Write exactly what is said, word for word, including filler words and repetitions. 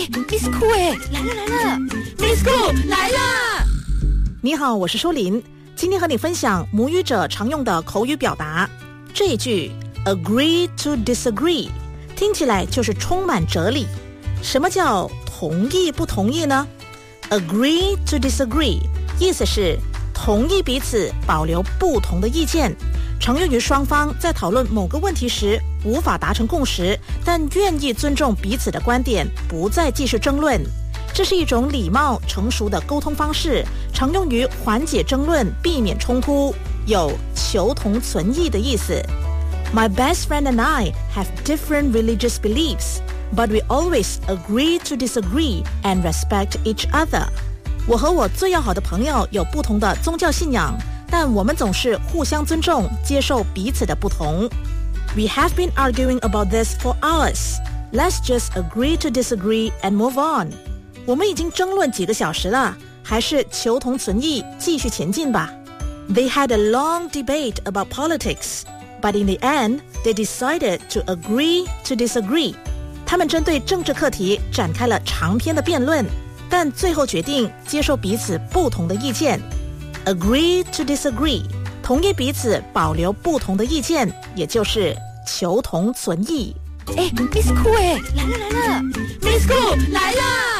哎 ，Miss Cool 哎，来了来了 ，Miss Cool 来啦！ 你好，我是舒琳，今天和你分享母语者常用的口语表达。这一句 agree to disagree 听起来就是充满哲理。什么叫同意不同意呢？ agree to disagree 意思是同意彼此保留不同的意见，常用于双方在讨论某个问题时无法达成共识，但愿意尊重彼此的观点，不再继续争论。这是一种礼貌成熟的沟通方式，常用于缓解争论，避免冲突，有求同存异的意思。 My best friend and I have different religious beliefs, but we always agree to disagree and respect each other. 我和我最要好的朋友有不同的宗教信仰，但我们总是互相尊重，接受彼此的不同。 We have been arguing about this for hours. Let's just agree to disagree and move on. 我们已经争论几个小时了，还是求同存异，继续前进吧。 They had a long debate about politics, but in the end, they decided to agree to disagree. 他们针对政治课题展开了长篇的辩论，但最后决定接受彼此不同的意见。 Agree to disagree 同意彼此保留不同的意见，也就是求同存异。 哎 ，Miss Cool 哎，来了来了 ，Miss Cool 来啦！